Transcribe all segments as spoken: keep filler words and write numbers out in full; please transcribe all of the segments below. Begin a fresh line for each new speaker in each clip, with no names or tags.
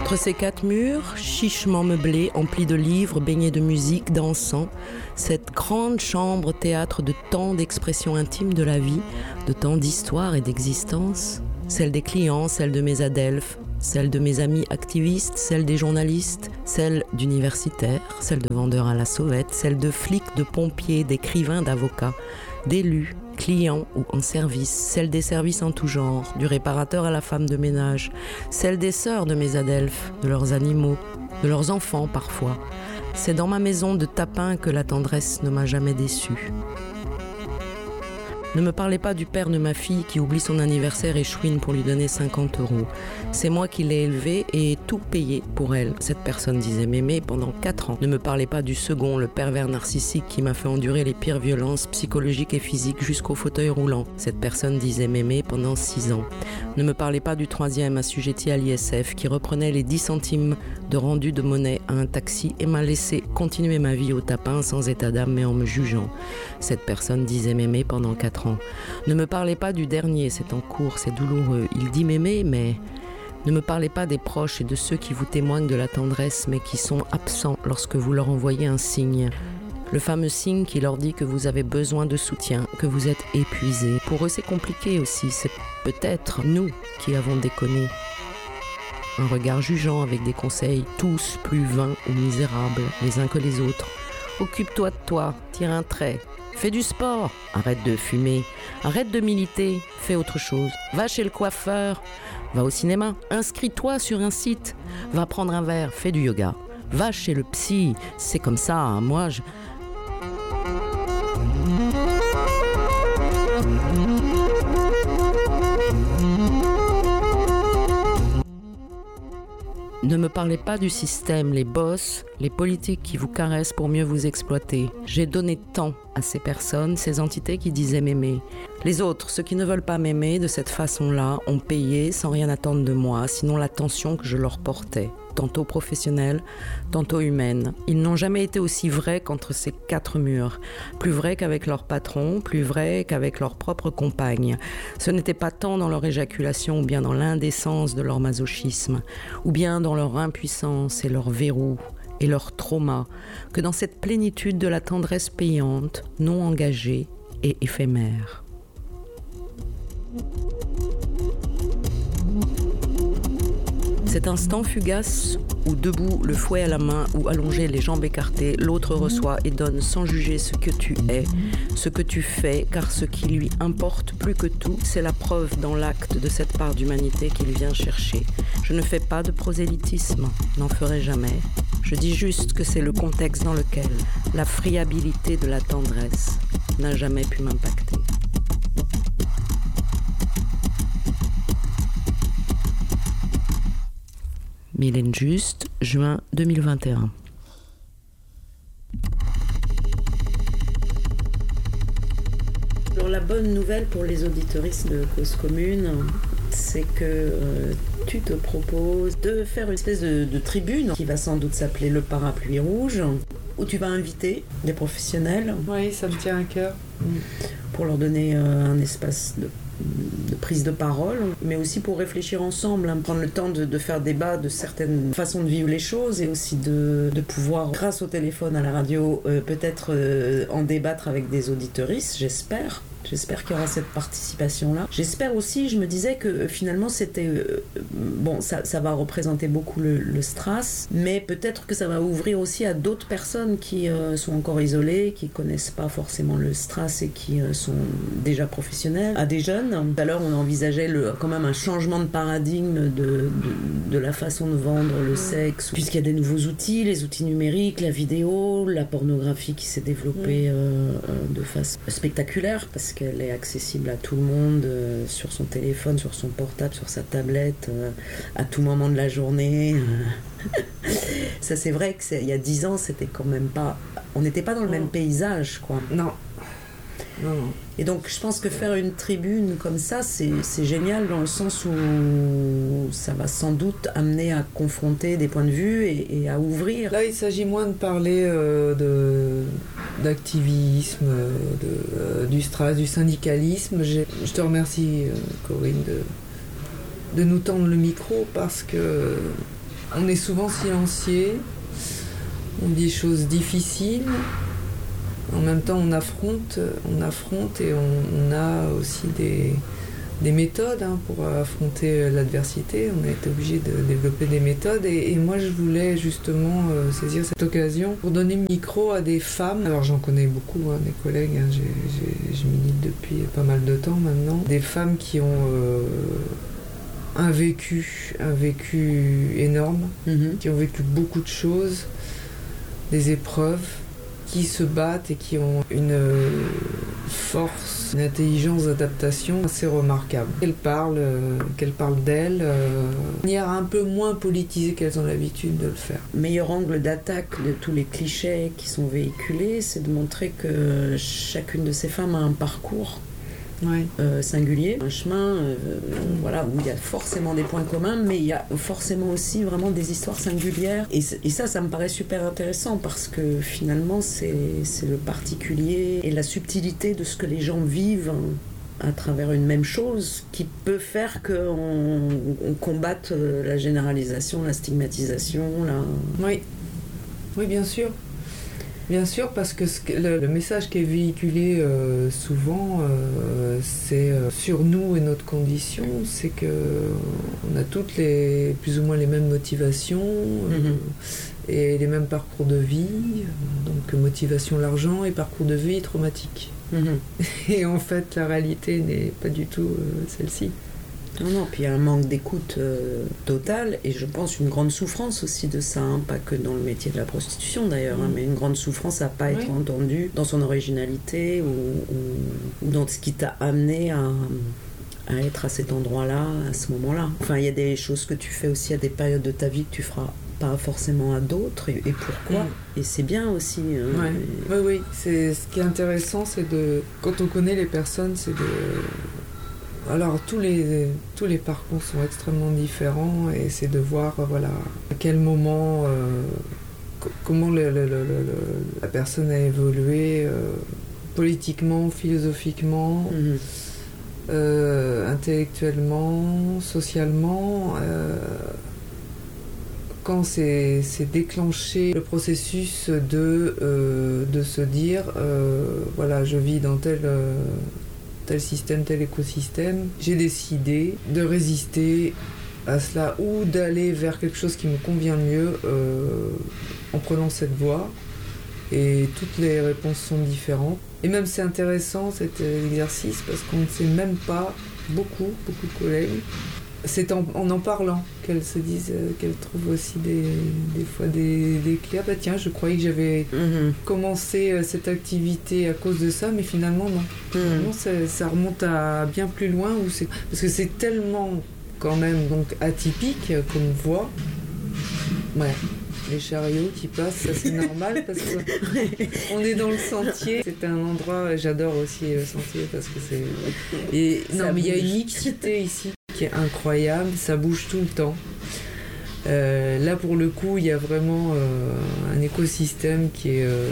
Entre ces quatre murs, chichement meublés, emplis de livres, baignés de musique, dansant, cette grande chambre théâtre de tant d'expressions intimes de la vie, de tant d'histoires et d'existence, celle des clients, celle de mes adelphes, celle de mes amis activistes, celle des journalistes, celle d'universitaires, celle de vendeurs à la sauvette, celle de flics, de pompiers, d'écrivains, d'avocats, d'élus, clients ou en service, celle des services en tout genre, du réparateur à la femme de ménage, celle des sœurs de mes adelphes, de leurs animaux, de leurs enfants parfois. C'est dans ma maison de tapin que la tendresse ne m'a jamais déçue. Ne me parlez pas du père de ma fille qui oublie son anniversaire et chouine pour lui donner cinquante euros. C'est moi qui l'ai élevée et tout payé pour elle. Cette personne disait Mémé pendant quatre ans. Ne me parlez pas du second, le pervers narcissique qui m'a fait endurer les pires violences psychologiques et physiques jusqu'au fauteuil roulant. Cette personne disait Mémé pendant six ans. Ne me parlez pas du troisième assujetti à l'I S F qui reprenait les dix centimes de rendu de monnaie à un taxi et m'a laissé continuer ma vie au tapin sans état d'âme mais en me jugeant. Cette personne disait Mémé pendant quatre ans. Ne me parlez pas du dernier, c'est en cours, c'est douloureux. Il dit Mémé, mais ne me parlez pas des proches et de ceux qui vous témoignent de la tendresse, mais qui sont absents lorsque vous leur envoyez un signe. Le fameux signe qui leur dit que vous avez besoin de soutien, que vous êtes épuisé. Pour eux, c'est compliqué aussi. C'est peut-être nous qui avons déconné. Un regard jugeant avec des conseils tous plus vains ou misérables, les uns que les autres. Occupe-toi de toi, tire un trait. Fais du sport, arrête de fumer, arrête de militer, fais autre chose. Va chez le coiffeur, va au cinéma, inscris-toi sur un site, va prendre un verre, fais du yoga. Va chez le psy, c'est comme ça, hein. Moi je... Ne me parlez pas du système, les boss, les politiques qui vous caressent pour mieux vous exploiter. J'ai donné tant à ces personnes, ces entités qui disaient m'aimer. Les autres, ceux qui ne veulent pas m'aimer de cette façon-là, ont payé sans rien attendre de moi, sinon l'attention que je leur portais. Tantôt professionnelle, tantôt humaine. Ils n'ont jamais été aussi vrais qu'entre ces quatre murs. Plus vrais qu'avec leur patron, plus vrais qu'avec leur propre compagne. Ce n'était pas tant dans leur éjaculation ou bien dans l'indécence de leur masochisme, ou bien dans leur impuissance et leur verrou et leur trauma, que dans cette plénitude de la tendresse payante, non engagée et éphémère. Cet instant fugace où debout, le fouet à la main ou allongé, les jambes écartées, l'autre reçoit et donne sans juger ce que tu es, ce que tu fais, car ce qui lui importe plus que tout, c'est la preuve dans l'acte de cette part d'humanité qu'il vient chercher. Je ne fais pas de prosélytisme, n'en ferai jamais. Je dis juste que c'est le contexte dans lequel la friabilité de la tendresse n'a jamais pu m'impacter. Mylène Juste, juin deux mille vingt et un. Alors la bonne nouvelle pour les auditeuristes de Cause Commune, c'est que euh, tu te proposes de faire une espèce de, de tribune qui va sans doute s'appeler le Parapluie Rouge, où tu vas inviter des professionnels.
Oui, ça me tient à cœur.
Pour leur donner euh, un espace de de prise de parole, mais aussi pour réfléchir ensemble, hein, prendre le temps de, de faire débat de certaines façons de vivre les choses et aussi de, de pouvoir, grâce au téléphone, à la radio, euh, peut-être euh, en débattre avec des auditeuristes, j'espère. J'espère qu'il y aura cette participation-là. J'espère aussi, je me disais que euh, finalement c'était... Euh, bon, ça, ça va représenter beaucoup le, le Stras, mais peut-être que ça va ouvrir aussi à d'autres personnes qui euh, sont encore isolées, qui connaissent pas forcément le Stras et qui euh, sont déjà professionnels, à des jeunes. Tout à l'heure, on envisageait le, quand même un changement de paradigme de, de, de la façon de vendre le sexe, puisqu'il y a des nouveaux outils, les outils numériques, la vidéo, la pornographie qui s'est développée euh, de façon spectaculaire, parce qu'elle est accessible à tout le monde, euh, sur son téléphone, sur son portable, sur sa tablette, euh, à tout moment de la journée. Ça, c'est vrai qu'il y a dix ans, c'était quand même pas... On n'était pas dans le non. même paysage, quoi.
Non. Non, non.
Et donc, je pense que faire une tribune comme ça, c'est, c'est génial dans le sens où ça va sans doute amener à confronter des points de vue et, et à ouvrir.
Là, il s'agit moins de parler euh, de, d'activisme, de, euh, du Stras, du syndicalisme. J'ai, je te remercie, euh, Corinne, de, de nous tendre le micro parce que on est souvent silencieux, on dit des choses difficiles. En même temps, on affronte, on affronte et on, on a aussi des, des méthodes hein, pour affronter l'adversité. On a été obligé de développer des méthodes. Et, et moi, je voulais justement euh, saisir cette occasion pour donner le micro à des femmes. Alors, j'en connais beaucoup, hein, des collègues. Hein, j'ai, j'ai, je milite depuis pas mal de temps maintenant. Des femmes qui ont euh, un vécu, un vécu énorme, mm-hmm. qui ont vécu beaucoup de choses, des épreuves, qui se battent et qui ont une force, une intelligence d'adaptation assez remarquable. Qu'elles parlent, euh, qu'elles parlent d'elles euh, de manière un peu moins politisée qu'elles ont l'habitude de le faire.
Le meilleur angle d'attaque de tous les clichés qui sont véhiculés, c'est de montrer que chacune de ces femmes a un parcours
Ouais.
Euh, singulier, un chemin euh, voilà, où il y a forcément des points communs, mais il y a forcément aussi vraiment des histoires singulières. Et, et ça, ça me paraît super intéressant parce que finalement, c'est, c'est le particulier et la subtilité de ce que les gens vivent à travers une même chose qui peut faire qu'on on combatte la généralisation, la stigmatisation. La...
Oui. Oui, bien sûr. Bien sûr, parce que ce que, le, le message qui est véhiculé euh, souvent, euh, c'est euh, sur nous et notre condition, c'est que on a toutes les, plus ou moins les mêmes motivations euh, mm-hmm. et les mêmes parcours de vie, donc motivation l'argent et parcours de vie traumatique. Mm-hmm. Et en fait, la réalité n'est pas du tout euh, celle-ci.
Non, non, puis il y a un manque d'écoute euh, total, et je pense une grande souffrance aussi de ça, hein, pas que dans le métier de la prostitution d'ailleurs, mmh. hein, mais une grande souffrance à ne pas être oui. entendue dans son originalité ou, ou, ou dans ce qui t'a amené à, à être à cet endroit-là, à ce moment-là. Enfin, il y a des choses que tu fais aussi à des périodes de ta vie que tu feras pas forcément à d'autres, et, et pourquoi mmh. Et c'est bien aussi. Hein,
ouais. et... Oui, oui, c'est, ce qui est intéressant, c'est de... Quand on connaît les personnes, c'est de... Alors tous les, tous les parcours sont extrêmement différents et c'est de voir voilà, à quel moment, euh, c- comment le, le, le, le, la personne a évolué euh, politiquement, philosophiquement, mmh. euh, intellectuellement, socialement. Euh, quand c'est, c'est déclenché le processus de, euh, de se dire euh, voilà, je vis dans tel... Euh, tel système, tel écosystème, j'ai décidé de résister à cela ou d'aller vers quelque chose qui me convient mieux euh, en prenant cette voie. Et toutes les réponses sont différentes. Et même c'est intéressant cet exercice parce qu'on ne sait même pas, beaucoup, beaucoup de collègues, c'est en en, en parlant qu'elles se disent, euh, qu'elles trouvent aussi des, des fois des, des clés. Ah bah tiens, je croyais que j'avais mmh. commencé euh, cette activité à cause de ça, mais finalement non. Mmh. Finalement, ça, ça remonte à bien plus loin. Où c'est... Parce que c'est tellement quand même donc, atypique comme voie. Ouais. Les chariots qui passent, ça c'est normal parce qu'on est dans le sentier. C'est un endroit, j'adore aussi le sentier parce que c'est... Et, non mais il y a une mixité ici qui est incroyable, ça bouge tout le temps. Euh, là pour le coup, il y a vraiment euh, un écosystème qui est... Euh,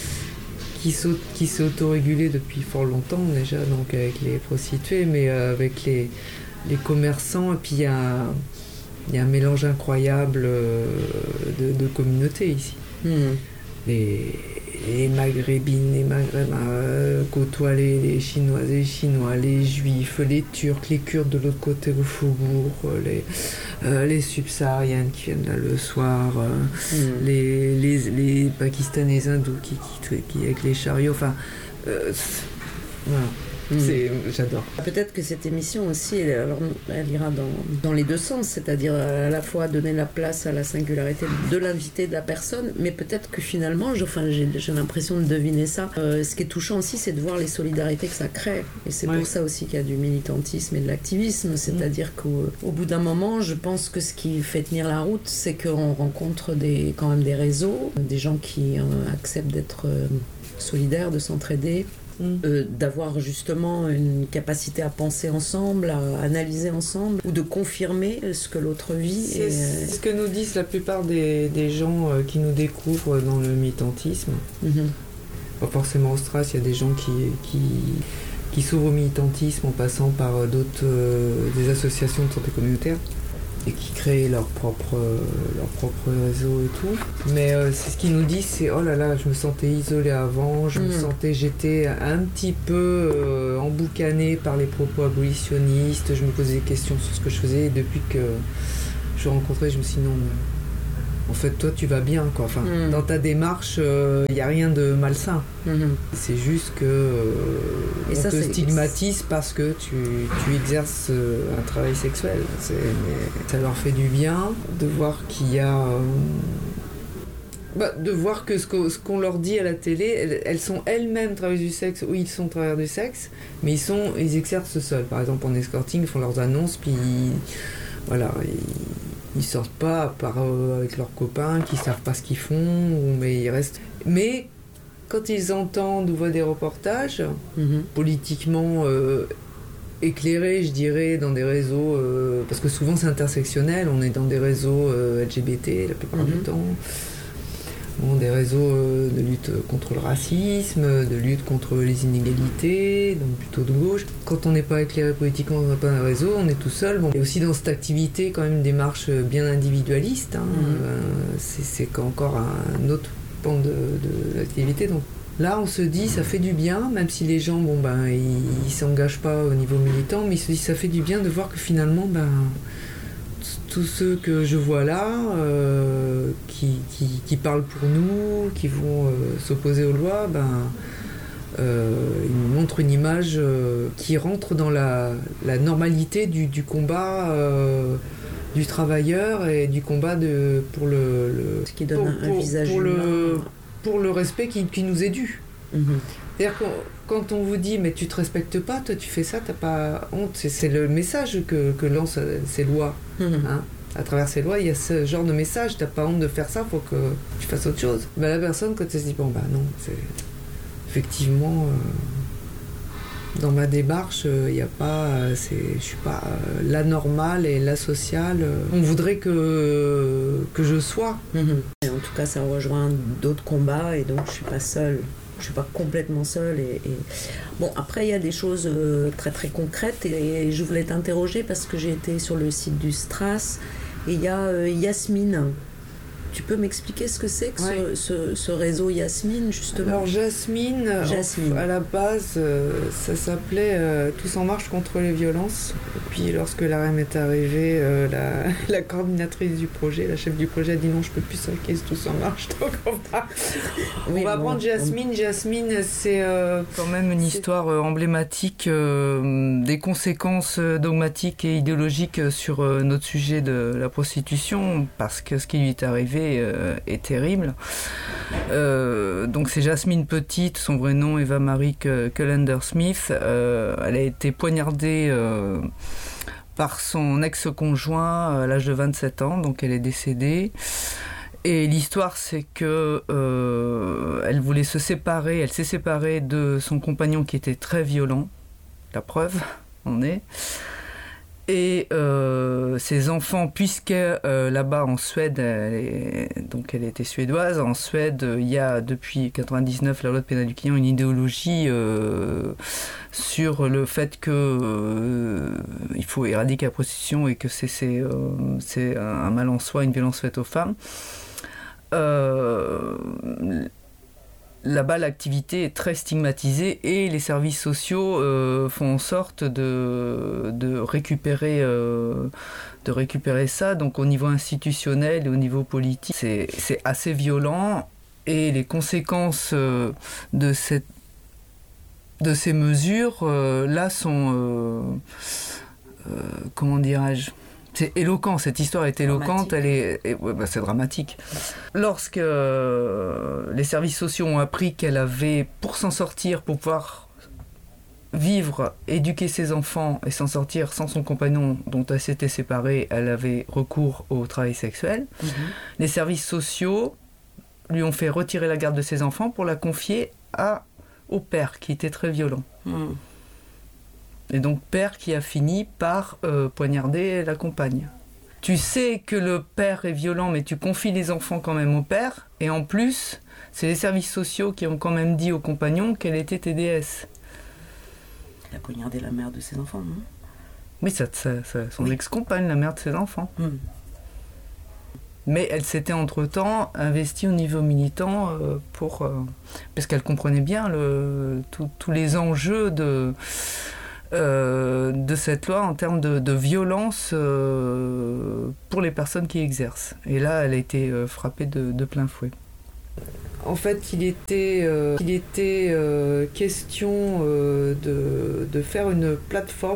qui, saute, qui s'est autorégulé depuis fort longtemps déjà, donc avec les prostituées, mais euh, avec les, les commerçants, et puis il y a... Il y a un mélange incroyable de, de communautés ici. Mmh. Les, les maghrébines, les maghrébins euh, côtoient les, les chinoises et les chinois, les juifs, les turcs, les kurdes de l'autre côté au faubourg, les, euh, les subsahariennes qui viennent là le soir, euh, mmh. les, les, les pakistanais hindous qui, qui, qui avec les chariots. Enfin, euh, voilà. C'est, j'adore.
Peut-être que cette émission aussi, elle, alors, elle ira dans, dans les deux sens, c'est-à-dire à la fois donner la place à la singularité de l'invité, de la personne, mais peut-être que finalement, je, enfin, j'ai, j'ai l'impression de deviner ça. Euh, ce qui est touchant aussi, c'est de voir les solidarités que ça crée. Et c'est ouais. pour ça aussi qu'il y a du militantisme et de l'activisme, c'est-à-dire mmh. qu'au au bout d'un moment, je pense que ce qui fait tenir la route, c'est qu'on rencontre des, quand même des réseaux, des gens qui euh, acceptent d'être euh, solidaires, de s'entraider. Euh, d'avoir justement une capacité à penser ensemble, à analyser ensemble, ou de confirmer ce que l'autre vit.
C'est
et...
ce que nous disent la plupart des, des gens euh, qui nous découvrent dans le militantisme. Mm-hmm. Pas forcément au Stras, il y a des gens qui, qui, qui s'ouvrent au militantisme en passant par d'autres, euh, des associations de santé communautaire. et qui créent leur propre, euh, leur propre réseau et tout. Mais euh, c'est ce qu'ils nous disent, c'est oh là là, je me sentais isolée avant, je mmh. me sentais, j'étais un petit peu euh, emboucanée par les propos abolitionnistes, je me posais des questions sur ce que je faisais, et depuis que je rencontrais, je me suis dit non, mais en fait, toi, tu vas bien, quoi. Enfin, mmh. dans ta démarche, il euh, n'y a rien de malsain. Mmh. C'est juste que euh, on ça, te stigmatise parce que tu, tu exerces euh, un travail sexuel. C'est, ça leur fait du bien de voir qu'il y a... Euh, bah, de voir que ce, que ce qu'on leur dit à la télé, elles, elles sont elles-mêmes travailleuses du sexe, ou ils sont travailleurs du sexe, mais ils, sont, ils exercent seuls. Par exemple, en escorting, ils font leurs annonces, puis... Voilà, ils, ils sortent pas à part euh, avec leurs copains qui savent pas ce qu'ils font, mais ils restent. Mais quand ils entendent ou voient des reportages mm-hmm. politiquement euh, éclairés, je dirais, dans des réseaux, euh, parce que souvent c'est intersectionnel, on est dans des réseaux euh, L G B T la plupart mm-hmm. du temps. Bon, des réseaux de lutte contre le racisme, de lutte contre les inégalités, donc plutôt de gauche. Quand on n'est pas éclairé politiquement dans un réseau, on est tout seul. Bon, il y a aussi dans cette activité quand même une démarche bien individualiste. Hein. Mmh. Euh, c'est, c'est encore un autre pan de, de l'activité. Donc là, on se dit, ça fait du bien, même si les gens, bon, ben, ils ne s'engagent pas au niveau militant, mais ils se disent, ça fait du bien de voir que finalement, ben, tous ceux que je vois là, euh, qui, qui, qui parlent pour nous, qui vont euh, s'opposer aux lois, ben, euh, ils nous montrent une image euh, qui rentre dans la, la normalité du, du combat euh, du travailleur et du combat de, pour le, le
ce qui donne
pour,
un
pour,
visage
pour
humain.
Le, pour le respect qui, qui nous est dû.
Mm-hmm.
C'est-à-dire que quand on vous dit mais tu te respectes pas, toi tu fais ça, t'as pas honte. C'est, c'est le message que, que lancent ces lois. Mmh. Hein. À travers ces lois, il y a ce genre de message. T'as pas honte de faire ça, faut que tu fasses autre chose. Ben, la personne, quand elle se dit bon bah non, c'est effectivement euh, dans ma démarche, il euh, y a pas, euh, c'est, je suis pas euh, la normale et la sociale. Euh, on voudrait que que je sois.
Mmh. Et en tout cas, ça rejoint d'autres combats et donc je suis pas seule. Je suis pas complètement seule. Et, et... Bon, après, il y a des choses euh, très très concrètes et, et je voulais t'interroger parce que j'ai été sur le site du Stras et il y a euh, Yasmine. Tu peux m'expliquer ce que c'est que ouais. ce, ce, ce réseau Yasmine, justement ?
Alors, Jasmine, Jasmine. En, à la base, euh, ça s'appelait euh, Tous en marche contre les violences. Et puis, lorsque l'A R E M est arrivée, euh, la, la coordinatrice du projet, la chef du projet a dit non, je peux plus saquer Tous en marche, donc on va, oui, on va bon, prendre Jasmine. On... Jasmine, c'est euh, quand même une c'est... histoire euh, emblématique euh, des conséquences dogmatiques et idéologiques sur euh, notre sujet de la prostitution, parce que ce qui lui est arrivé est terrible. Euh, donc c'est Jasmine Petite, son vrai nom Eva Marie Cullender Smith. Euh, elle a été poignardée euh, par son ex-conjoint à l'âge de vingt-sept ans, donc elle est décédée. Et l'histoire, c'est que euh, elle voulait se séparer, elle s'est séparée de son compagnon qui était très violent. La preuve, on est. Et euh, ses enfants, puisque euh, là-bas en Suède, elle est, donc elle était suédoise, en Suède, il y a depuis quatre-vingt-dix-neuf la loi de pénal du client une idéologie euh, sur le fait que euh, il faut éradiquer la prostitution et que c'est, c'est, euh, c'est un mal en soi, une violence faite aux femmes. Euh, Là-bas, l'activité est très stigmatisée et les services sociaux euh, font en sorte de, de, récupérer, euh, de récupérer ça. Donc au niveau institutionnel et au niveau politique, c'est, c'est assez violent et les conséquences euh, de, cette, de ces mesures, euh, là, sont... Euh, euh, comment dirais-je ? C'est éloquent, cette histoire est éloquente, elle est, et, ouais, bah, c'est dramatique. Lorsque euh, les services sociaux ont appris qu'elle avait, pour s'en sortir, pour pouvoir vivre, éduquer ses enfants et s'en sortir sans son compagnon dont elle s'était séparée, elle avait recours au travail sexuel. Mm-hmm. Les services sociaux lui ont fait retirer la garde de ses enfants pour la confier à, au père, qui était très violent. Mm. Et donc père qui a fini par euh, poignarder la compagne. Tu sais que le père est violent, mais tu confies les enfants quand même au père. Et en plus, c'est les services sociaux qui ont quand même dit au compagnon qu'elle était T D S.
Elle a poignardé la mère de ses enfants, non ?
Oui, ça, ça, ça, son
Oui.
ex-compagne, la mère de ses enfants.
Mm.
Mais elle s'était entre-temps investie au niveau militant euh, pour, euh, parce qu'elle comprenait bien le, tous les enjeux de, euh, de cette loi en termes de, de violence euh, pour les personnes qui exercent. Et là, elle a été euh, frappée de, de plein fouet.
En fait, il était, euh, il était euh, question euh, de, de faire une plateforme